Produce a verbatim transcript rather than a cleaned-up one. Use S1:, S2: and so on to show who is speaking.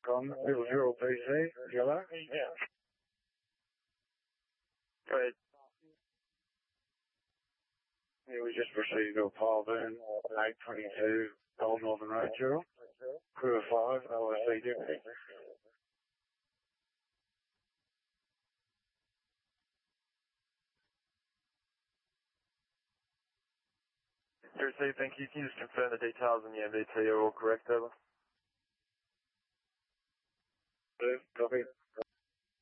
S1: Con zero zero P C, yellow.
S2: Yeah. Go ahead.
S1: Yeah, we just received a pile burn at eight twenty-two Old Northern Road, Gerald. Crew of five, L S C deputy.
S2: Received, thank you. Can you just confirm the details in the M D T are all correct, over?
S1: Copy.